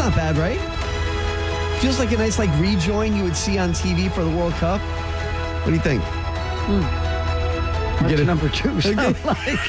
not bad, right? Feels like a nice rejoin you would see on TV for the World Cup. What do you think? What's number 2 sound like?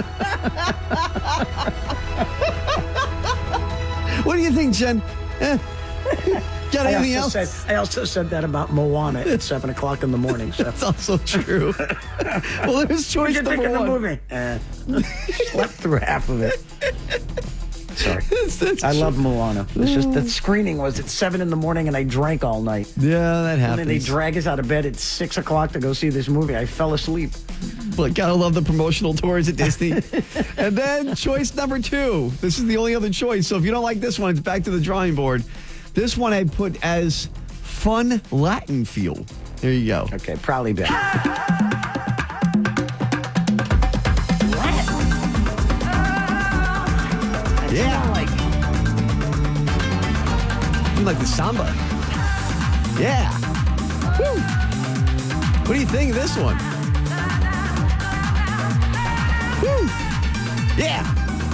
What do you think, Jen? Got anything else? I also said that about Moana at 7 o'clock in the morning. So. That's also true. Well, there's choice What did you think number of the one. movie? Slept through half of it. Sorry. That's I true. love Moana. It's just that screening was at 7 in the morning and I drank all night. Yeah, that And happens. then they drag us out of bed at 6 o'clock to go see this movie. I fell asleep. But gotta love the promotional tours at Disney. And then choice number 2. This is the only other choice. So if you don't like this one, it's back to the drawing board. This one I put as fun Latin feel. There you go. Okay, probably better. Yeah. You like the samba. Yeah. Woo. What do you think of this one? Woo. Yeah.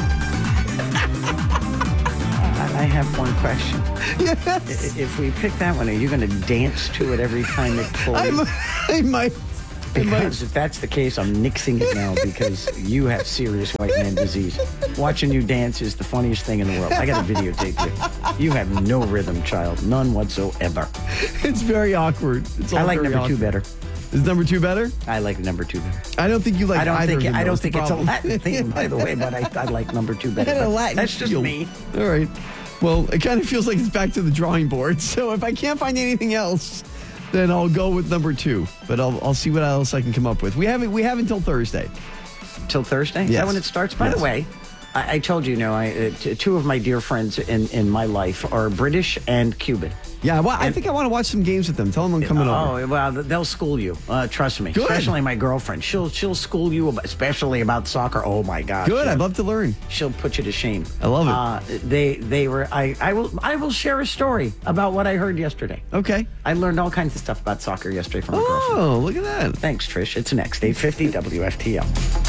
I have one question. Yes. If we pick that one, are you going to dance to it every time it plays? I might. Because if that's the case, I'm nixing it now because you have serious white man disease. Watching you dance is the funniest thing in the world. I got to videotape you. You have no rhythm, child. None whatsoever. It's very awkward. It's all I like very number 2 awkward. better. Is number 2 better? I like number 2 better. I don't think you like either of them. I don't That's the think it's a problem. Latin theme, by the way, but I like number 2 better. Had a But Latin that's just feel. me. All right. Well, it kind of feels like it's back to the drawing board. So if I can't find anything else, then I'll go with number 2. But I'll see what else I can come up with. We have until Thursday. Till Thursday? Is Yes. that when it starts? By Yes. the way, I told you, two of my dear friends in my life are British and Cuban. Yeah, well, I think I want to watch some games with them. Tell them I'm coming over. Oh, well, they'll school you. Trust me. Good. Especially my girlfriend. She'll school you, especially about soccer. Oh, my gosh. Good. Yeah. I'd love to learn. She'll put you to shame. I love it. They were. I will share a story about what I heard yesterday. Okay. I learned all kinds of stuff about soccer yesterday from my girlfriend. Oh, look at that. Thanks, Trish. It's next. 850 WFTL.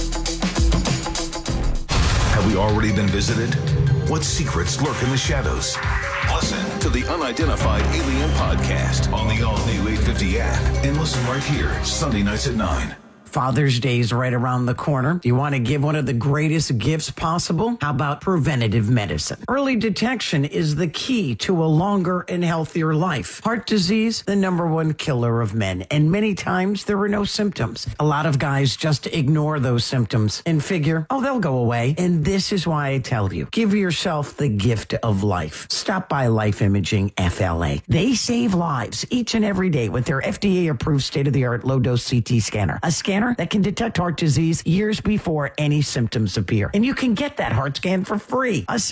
Have we already been visited? What secrets lurk in the shadows? Listen to the Unidentified Alien Podcast on the all-new 850 app and listen right here, Sunday nights at 9. Father's Day is right around the corner. Do you want to give one of the greatest gifts possible? How about preventative medicine? Early detection is the key to a longer and healthier life. Heart disease, the #1 killer of men. And many times there are no symptoms. A lot of guys just ignore those symptoms and figure, oh, they'll go away. And this is why I tell you, give yourself the gift of life. Stop by Life Imaging FLA. They save lives each and every day with their FDA-approved state-of-the-art low-dose CT scanner. A scanner that can detect heart disease years before any symptoms appear. And you can get that heart scan for free. A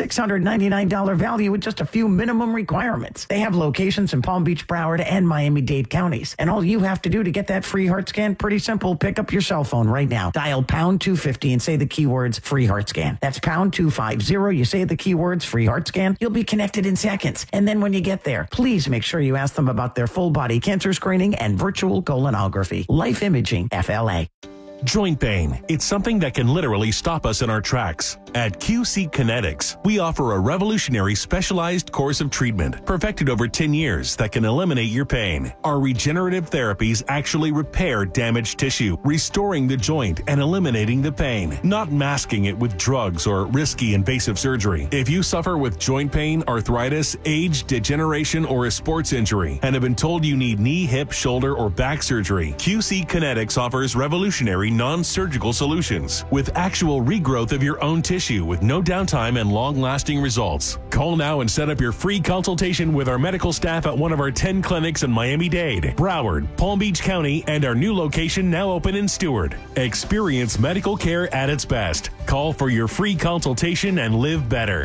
$699 value with just a few minimum requirements. They have locations in Palm Beach, Broward, and Miami-Dade counties. And all you have to do to get that free heart scan, pretty simple. Pick up your cell phone right now. Dial pound 250 and say the keywords free heart scan. That's pound 250. You say the keywords free heart scan. You'll be connected in seconds. And then when you get there, please make sure you ask them about their full body cancer screening and virtual colonography. Life Imaging FLA. Joint pain. It's something that can literally stop us in our tracks. At QC Kinetics, we offer a revolutionary specialized course of treatment perfected over 10 years that can eliminate your pain. Our regenerative therapies actually repair damaged tissue, restoring the joint and eliminating the pain, not masking it with drugs or risky invasive surgery. If you suffer with joint pain, arthritis, age, degeneration, or a sports injury and have been told you need knee, hip, shoulder, or back surgery, QC Kinetics offers revolutionary non-surgical solutions with actual regrowth of your own tissue with no downtime and long-lasting results. Call now and set up your free consultation with our medical staff at one of our 10 clinics in Miami-Dade, Broward, Palm Beach County, and our new location now open in Stewart. Experience medical care at its best. Call for your free consultation and live better.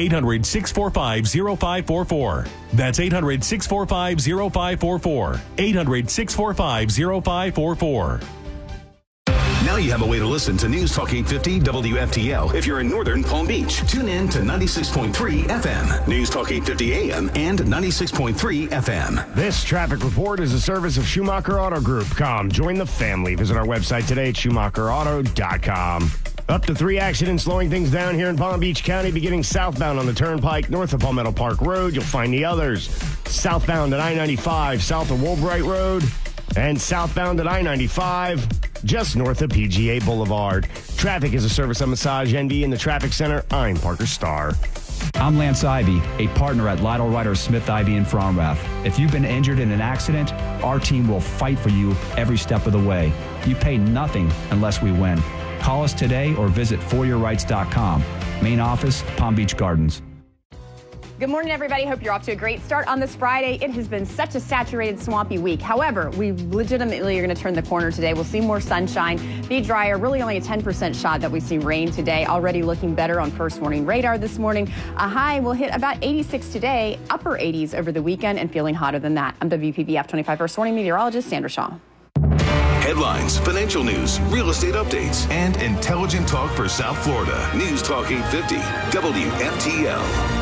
800-645-0544. That's 800-645-0544. 800-645-0544. Now you have a way to listen to News Talk 850 WFTL if you're in northern Palm Beach. Tune in to 96.3 FM, News Talk 850 AM, and 96.3 FM. This traffic report is a service of Schumacher Auto Group. Join the family. Visit our website today at schumacherauto.com. Up to 3 accidents slowing things down here in Palm Beach County, beginning southbound on the Turnpike, north of Palmetto Park Road. You'll find the others southbound at I-95, south of Woolbright Road, and southbound at I-95, just north of PGA Boulevard. Traffic is a service of Massage ND in the Traffic Center. I'm Parker Starr. I'm Lance Ivy, a partner at Lytle Ryder Smith Ivy in Fromrath. If you've been injured in an accident, our team will fight for you every step of the way. You pay nothing unless we win. Call us today or visit foryourrights.com. Main office, Palm Beach Gardens. Good morning, everybody. Hope you're off to a great start on this Friday. It has been such a saturated, swampy week. However, we legitimately are going to turn the corner today. We'll see more sunshine, be drier, really only a 10% shot that we see rain today. Already looking better on first warning radar this morning. A high will hit about 86 today, upper 80s over the weekend, and feeling hotter than that. I'm WPBF 25 first warning meteorologist Sandra Shaw. Headlines, financial news, real estate updates, and intelligent talk for South Florida. News Talk 850, WFTL.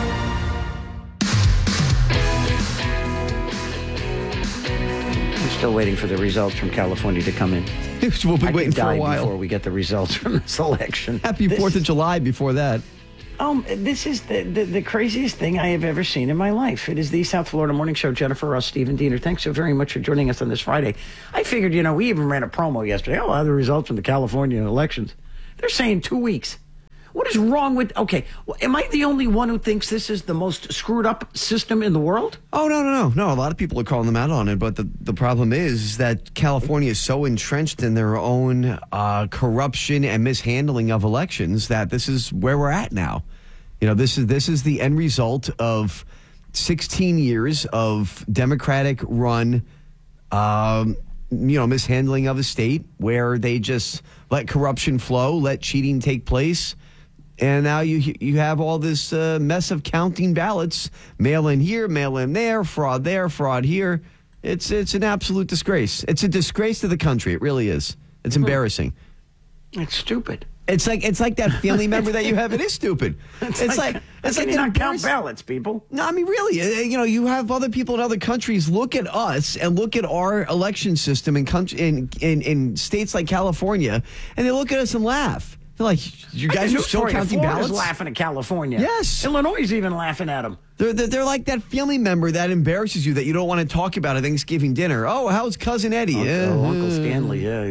Still waiting for the results from California to come in. We'll be waiting for a die while. before we get the results from this election. Happy 4th of July before that. This is the craziest thing I have ever seen in my life. It is the South Florida Morning Show. Jennifer Ross, Stephen Diener. Thanks so very much for joining us on this Friday. I figured, we even ran a promo yesterday. Oh, the results from the California elections. They're saying 2 weeks. What is wrong with... Okay, am I the only one who thinks this is the most screwed up system in the world? Oh, no. A lot of people are calling them out on it, but the problem is that California is so entrenched in their own corruption and mishandling of elections that this is where we're at now. This is the end result of 16 years of Democratic-run, mishandling of a state where they just let corruption flow, let cheating take place. And now you have all this mess of counting ballots, mail in here, mail in there, fraud here. It's an absolute disgrace. It's a disgrace to the country. It really is. It's embarrassing. It's stupid. It's like that family member that you have. It is stupid. It's like not count ballots, people. No, I mean really. You have other people in other countries look at us and look at our election system in states like California, and they look at us and laugh. They're like, you guys are still counting ballots? Florida's laughing at California. Yes. Illinois is even laughing at them. They're like that family member that embarrasses you that you don't want to talk about at Thanksgiving dinner. Oh, how's Cousin Eddie? Uncle Stanley. Yeah.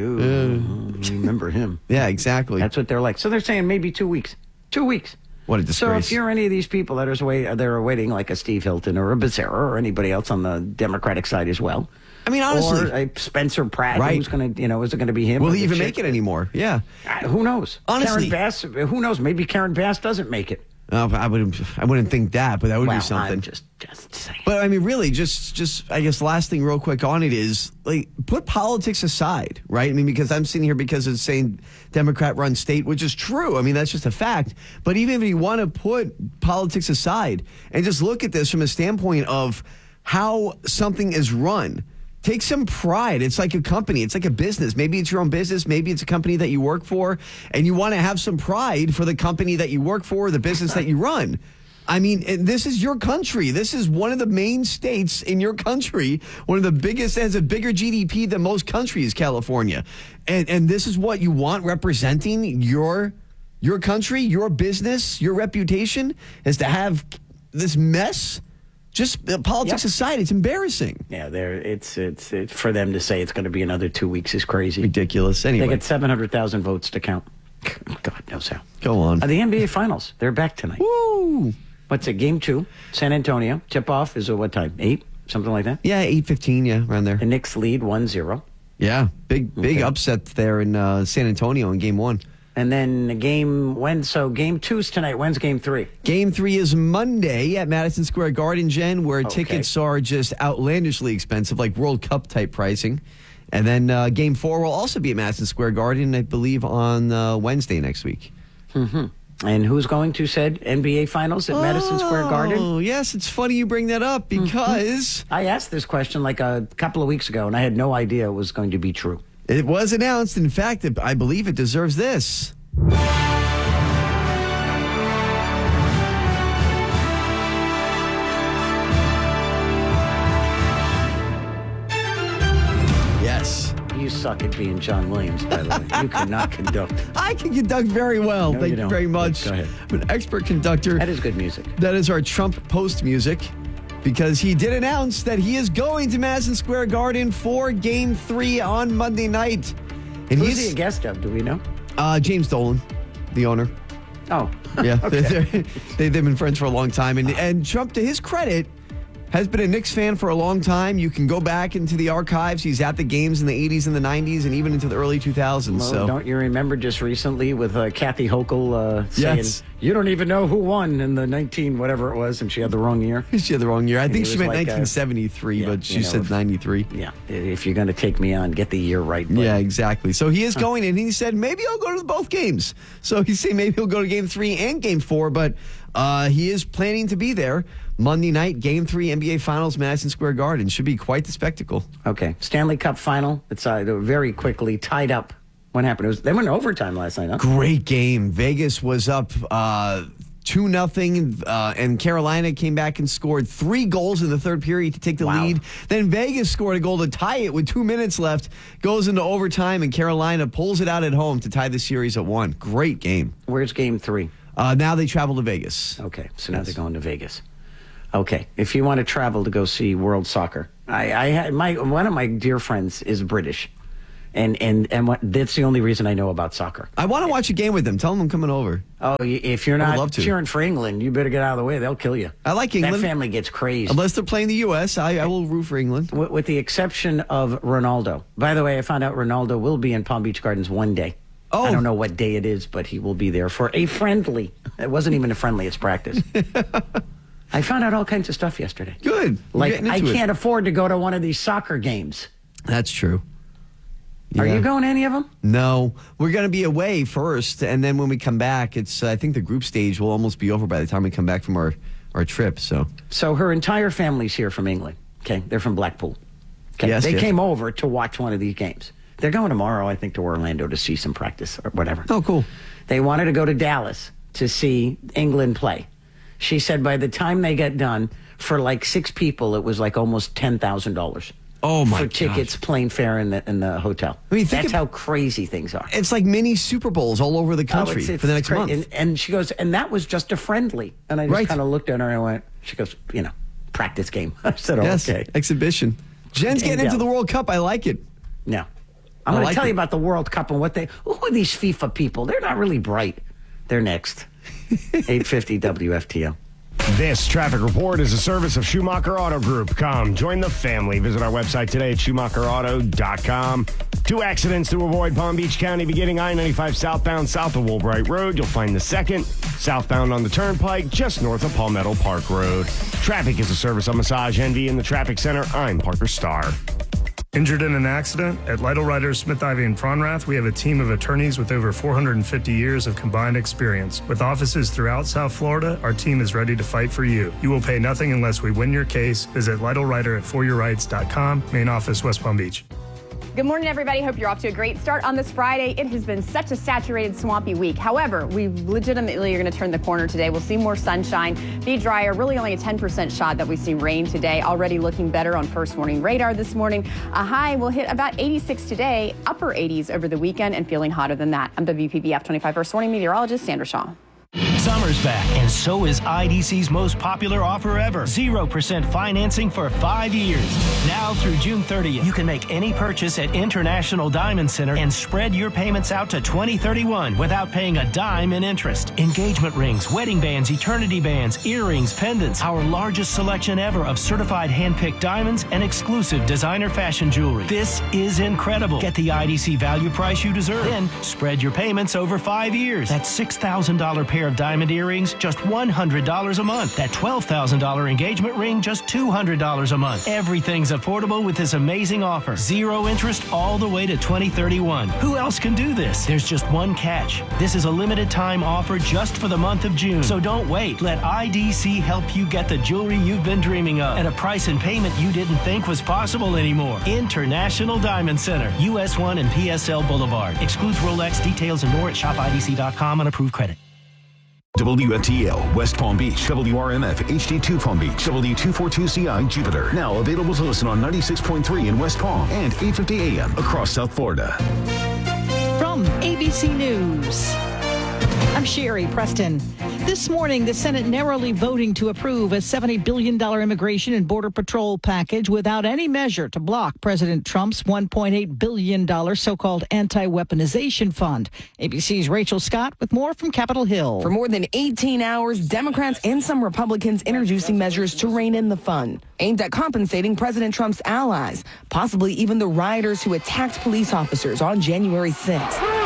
Remember him. Yeah, exactly. That's what they're like. So they're saying maybe 2 weeks. 2 weeks. What a disgrace. So if you're any of these people that are waiting like a Steve Hilton or a Becerra or anybody else on the Democratic side as well. I mean, honestly. Or a Spencer Pratt, right. Who's going to, is it going to be him? Will he even make it anymore? Yeah. Who knows? Honestly. Karen Bass, who knows? Maybe Karen Bass doesn't make it. I wouldn't think that, but that would be something. I'm just saying. But I mean, really, just I guess last thing real quick on it is like put politics aside, right? I mean, because I'm sitting here because it's saying Democrat-run state, which is true. I mean, that's just a fact. But even if you want to put politics aside and just look at this from a standpoint of how something is run. Take some pride. It's like a company. It's like a business. Maybe it's your own business. Maybe it's a company that you work for, and you want to have some pride for the company that you work for, the business that you run. I mean, this is your country. This is one of the main states in your country. One of the biggest, has a bigger GDP than most countries, California. And this is what you want representing your country, your business, your reputation, is to have this mess. Just politics aside, it's embarrassing. Yeah, it's for them to say it's going to be another 2 weeks is crazy. Ridiculous. Anyway. They get 700,000 votes to count. God knows how. Go on. The NBA Finals, they're back tonight. Woo! What's it, Game 2, San Antonio. Tip-off is at what time, 8? Something like that? Yeah, 8:15, yeah, around there. The Knicks lead 1-0. Yeah, big upset there in San Antonio in Game 1. And then Game 2's tonight. When's Game 3? Game 3 is Monday at Madison Square Garden, Jen, where tickets are just outlandishly expensive, like World Cup type pricing. And then Game 4 will also be at Madison Square Garden, I believe, on Wednesday next week. Mm-hmm. And who's going to said NBA Finals at Madison Square Garden? Oh, yes, it's funny you bring that up because... I asked this question like a couple of weeks ago, and I had no idea it was going to be true. It was announced. In fact, I believe it deserves this. Yes. You suck at being John Williams, by the way. You cannot conduct. I can conduct very well. No, Thank you don't. very much. Go ahead. I'm an expert conductor. That is good music. That is our Trump post music, because he did announce that he is going to Madison Square Garden for Game 3 on Monday night. And Who's he a guest of? Do we know? James Dolan, the owner. Oh. Yeah, Okay. they've been friends for a long time. And Trump, to his credit, has been a Knicks fan for a long time. You can go back into the archives. He's at the games in the 80s and the 90s and even into the early 2000s. Well, so don't you remember just recently with Kathy Hochul saying, Yes. you don't even know who won in the 19 whatever it was, and she had the wrong year? she had the wrong year. I think he she was meant like, 1973, but she said 93. Yeah, if you're going to take me on, get the year right. Buddy. Yeah, exactly. So he is going, and he said maybe I'll go to both games. So he's saying maybe he'll go to Game 3 and Game 4, but he is planning to be there Monday night, Game 3 NBA Finals, Madison Square Garden. Should be quite the spectacle. Okay, Stanley Cup final. It's very quickly tied up. What happened? They went to overtime last night, huh? Great game. Vegas was up 2-0, and Carolina came back and scored 3 goals in the third period to take the Wow. lead. Then Vegas scored a goal to tie it with 2 minutes left, goes into overtime, and Carolina pulls it out at home to tie the series at 1. Great game. Where's Game 3? Now they travel to Vegas. Okay, so now they're going to Vegas. Okay, if you want to travel to go see World Soccer, one of my dear friends is British, and that's the only reason I know about soccer. I want to watch a game with them. Tell them I'm coming over. Oh, if you're I would not love to. cheering for England, you better get out of the way. They'll kill you. I like England. That family gets crazed. Unless they're playing the U.S., I will root for England. With the exception of Ronaldo. By the way, I found out Ronaldo will be in Palm Beach Gardens one day. Oh. I don't know what day it is, but he will be there for a friendly. It wasn't even a friendly, it's practice. I found out all kinds of stuff yesterday. Good. We're Like, getting I into it. can't afford to go to one of these soccer games. That's true. Are Yeah. you going to any of them? No, we're going to be away first, and then when we come back, it's I think the group stage will almost be over by the time we come back from our trip. So her entire family's here from England. Okay, they're from Blackpool. Okay, Yes, they yes. came over to watch one of these games. They're going tomorrow, I think, to Orlando to see some practice or whatever. Oh, cool. They wanted to go to Dallas to see England play. She said by the time they got done, for like 6 people, it was like almost $10,000. Oh, my For tickets, plane fare, and the hotel. I mean, think That's how crazy things are. it's like mini Super Bowls all over the country it's for the next cra- month. And she goes, and that was just a friendly. And I just Right. kind of looked at her and I went, she goes, practice game. I said, oh, Yes, okay. exhibition. Jen's getting into Danielle. the World Cup. I like it. No. I'm going to like tell it. you about the World Cup and who are these FIFA people? They're not really bright. They're next. 850 WFTO. This traffic report is a service of Schumacher Auto Group. Come, join the family. Visit our website today at SchumacherAuto.com. 2 accidents to avoid Palm Beach County, beginning I-95 southbound south of Woolbright Road. You'll find the second southbound on the Turnpike, just north of Palmetto Park Road. Traffic is a service of Massage Envy in the Traffic Center. I'm Parker Starr. Injured in an accident? At Lytle Writers, Smith, Ivy, and Fronrath, we have a team of attorneys with over 450 years of combined experience. With offices throughout South Florida, our team is ready to fight for you. You will pay nothing unless we win your case. Visit Lytle Writer at foryourrights.com, main office, West Palm Beach. Good morning, everybody. Hope you're off to a great start on this Friday. It has been such a saturated, swampy week. However, we legitimately are going to turn the corner today. We'll see more sunshine, be drier, really only a 10% shot that we see rain today. Already looking better on first warning radar this morning. A high will hit about 86 today, upper 80s over the weekend, and feeling hotter than that. I'm WPBF 25 first warning meteorologist Sandra Shaw. Summer's back, and so is IDC's most popular offer ever. 0% financing for 5 years. Now through June 30th, you can make any purchase at International Diamond Center and spread your payments out to 2031 without paying a dime in interest. Engagement rings, wedding bands, eternity bands, earrings, pendants, our largest selection ever of certified hand-picked diamonds and exclusive designer fashion jewelry. This is incredible. Get the IDC value price you deserve. Then spread your payments over 5 years. That $6,000 pair of diamond earrings, just $100 a month. That $12,000 engagement ring, just $200 a month. Everything's affordable with this amazing offer. 0 interest all the way to 2031. Who else can do this? There's just one catch. This is a limited time offer just for the month of June. So don't wait. Let IDC help you get the jewelry you've been dreaming of at a price and payment you didn't think was possible anymore. International Diamond Center, US 1 and PSL Boulevard. Excludes Rolex. Details and more at shopidc.com on approved credit. WFTL, West Palm Beach, WRMF, HD2 Palm Beach, W242CI, Jupiter. Now available to listen on 96.3 in West Palm and 850 AM across South Florida. From ABC News, I'm Sherry Preston. This morning, the Senate narrowly voting to approve a $70 billion immigration and border patrol package without any measure to block President Trump's $1.8 billion so-called anti-weaponization fund. ABC's Rachel Scott with more from Capitol Hill. For more than 18 hours, Democrats and some Republicans introducing measures to rein in the fund, aimed at compensating President Trump's allies, possibly even the rioters who attacked police officers on January 6th.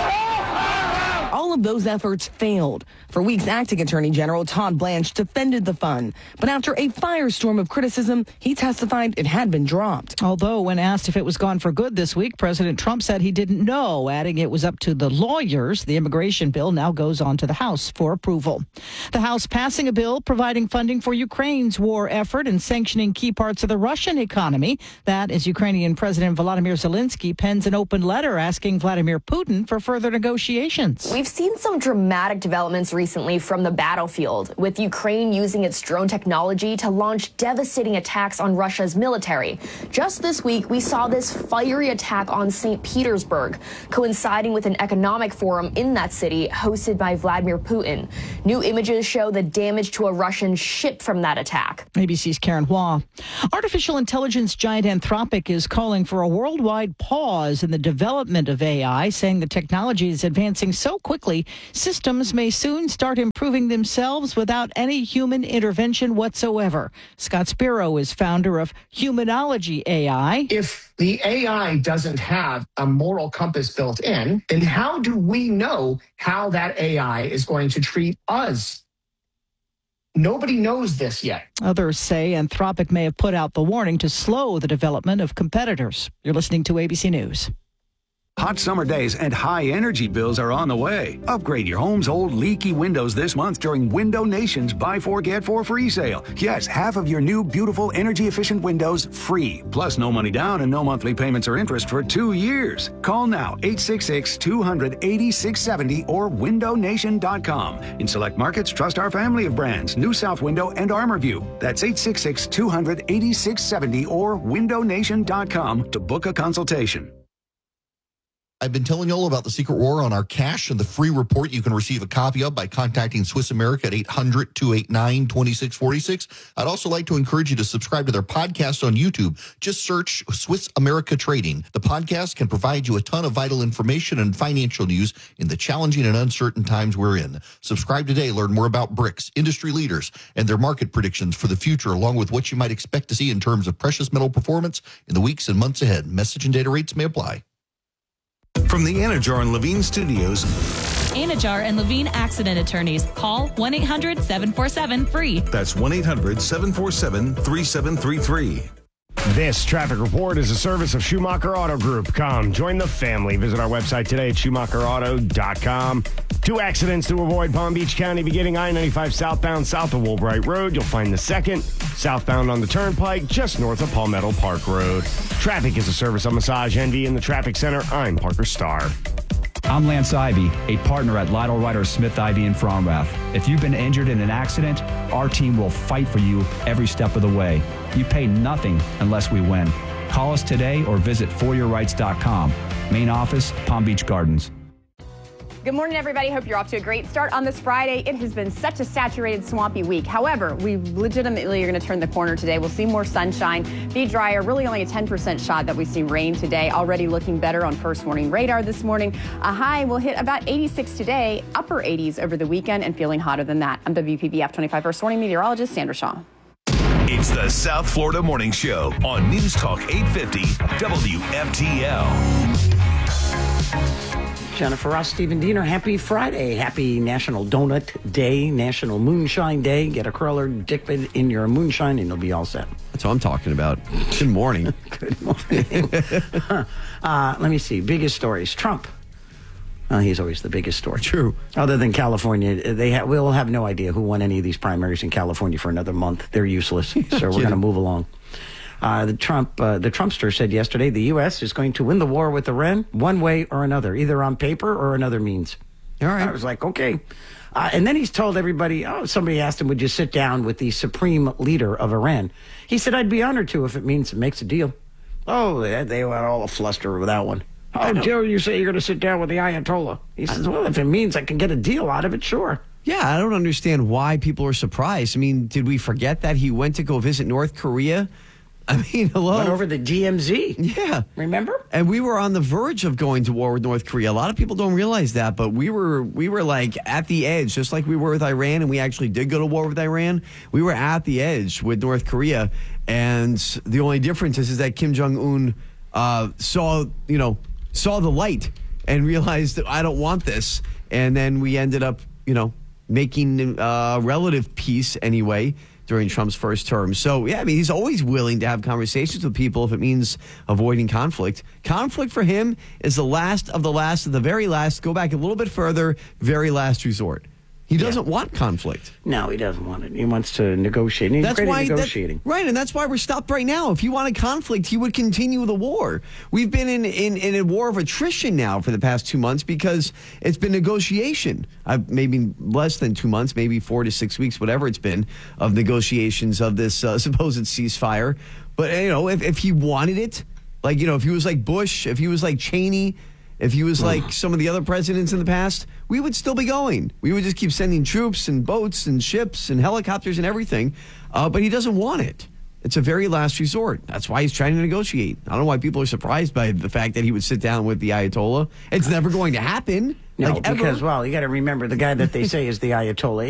All of those efforts failed. For weeks, Acting Attorney General Todd Blanche defended the fund. But after a firestorm of criticism, he testified it had been dropped. Although when asked if it was gone for good this week, President Trump said he didn't know, adding it was up to the lawyers. The immigration bill now goes on to the House for approval. The House passing a bill providing funding for Ukraine's war effort and sanctioning key parts of the Russian economy. That as Ukrainian President Volodymyr Zelensky pens an open letter asking Vladimir Putin for further negotiations. We've seen some dramatic developments recently from the battlefield, with Ukraine using its drone technology to launch devastating attacks on Russia's military. Just this week, we saw this fiery attack on St. Petersburg, coinciding with an economic forum in that city hosted by Vladimir Putin. New images show the damage to a Russian ship from that attack. ABC's Karen Hua. Artificial intelligence giant Anthropic is calling for a worldwide pause in the development of AI, saying the technology is advancing so quickly, systems may soon start improving themselves without any human intervention whatsoever. Scott Spiro is founder of Humanology AI. If the AI doesn't have a moral compass built in, then how do we know how that AI is going to treat us? Nobody knows this yet. Others say Anthropic may have put out the warning to slow the development of competitors. You're listening to ABC News. Hot summer days and high energy bills are on the way. Upgrade your home's old leaky windows this month during Window Nation's Buy 4 Get 4 free sale. Yes, half of your new beautiful energy efficient windows free. Plus no money down and no monthly payments or interest for 2 years. Call now 866-200-8670 or windownation.com. In select markets, trust our family of brands, New South Window and ArmorView. That's 866-200-8670 or windownation.com to book a consultation. I've been telling you all about the secret war on our cash and the free report you can receive a copy of by contacting Swiss America at 800-289-2646. I'd also like to encourage you to subscribe to their podcast on YouTube. Just search Swiss America Trading. The podcast can provide you a ton of vital information and financial news in the challenging and uncertain times we're in. Subscribe today. Learn more about BRICS, industry leaders, and their market predictions for the future, along with what you might expect to see in terms of precious metal performance in the weeks and months ahead. Message and data rates may apply. From the Anajar and Levine Studios. Anajar and Levine Accident Attorneys. Call 1-800-747-FREE. That's 1-800-747-3733. This traffic report is a service of Schumacher Auto Group. Come, join the family. Visit our website today at SchumacherAuto.com. 2 accidents to avoid Palm Beach County, beginning I-95 southbound south of Woolbright Road. You'll find the second southbound on the Turnpike, just north of Palmetto Park Road. Traffic is a service of Massage Envy in the Traffic Center. I'm Parker Starr. I'm Lance Ivy, a partner at Lytle Ryder Smith Ivy in Fromrath. If you've been injured in an accident, our team will fight for you every step of the way. You pay nothing unless we win. Call us today or visit foryourrights.com. Main office, Palm Beach Gardens. Good morning, everybody. Hope you're off to a great start on this Friday. It has been such a saturated, swampy week. However, we legitimately are going to turn the corner today. We'll see more sunshine, be drier, really only a 10% shot that we see rain today. Already looking better on first warning radar this morning. A high will hit about 86 today, upper 80s over the weekend, and feeling hotter than that. I'm WPBF 25 first warning meteorologist Sandra Shaw. It's the South Florida Morning Show on News Talk 850 WFTL. Jennifer Ross, Stephen Diener, happy Friday. Happy National Donut Day, National Moonshine Day. Get a curler, dip it in your moonshine, and you'll be all set. That's what I'm talking about. Good morning. Good morning. Let me see. Biggest stories. Trump. Well, he's always the biggest story. True. Other than California, we'll have no idea who won any of these primaries in California for another month. They're useless. So we're going to move along. The Trumpster said yesterday the U.S. is going to win the war with Iran one way or another, either on paper or another means. All right. I was like, okay. And then he's told everybody, somebody asked him, would you sit down with the supreme leader of Iran? He said, I'd be honored to if it means it makes a deal. Oh, they were all a fluster with that one. Oh, Joe, you say you're going to sit down with the Ayatollah. He says, well, if it means I can get a deal out of it, sure. Yeah, I don't understand why people are surprised. I mean, did we forget that he went to go visit North Korea? I mean, hello. Went over the DMZ. Yeah. Remember? And we were on the verge of going to war with North Korea. A lot of people don't realize that, but we were like at the edge, just like we were with Iran, and we actually did go to war with Iran. We were at the edge with North Korea, and the only difference is that Kim Jong-un saw the light and realized that I don't want this. And then we ended up, making relative peace anyway during Trump's first term. So, yeah, I mean, he's always willing to have conversations with people if it means avoiding conflict. Conflict for him is the last of the very last, go back a little bit further, very last resort. He doesn't want conflict. No, he doesn't want it. He wants to negotiate. And he's great at negotiating. Right, and that's why we're stopped right now. If he wanted conflict, he would continue the war. We've been in a war of attrition now for the past 2 months because it's been negotiation. Maybe less than 2 months, maybe 4 to 6 weeks, whatever it's been, of negotiations of this supposed ceasefire. But, if he wanted it, if he was like Bush, if he was like Cheney, if he was like some of the other presidents in the past, we would still be going. We would just keep sending troops and boats and ships and helicopters and everything. But he doesn't want it. It's a very last resort. That's why he's trying to negotiate. I don't know why people are surprised by the fact that he would sit down with the Ayatollah. It's never going to happen. No, because, you got to remember the guy that they say is the Ayatollah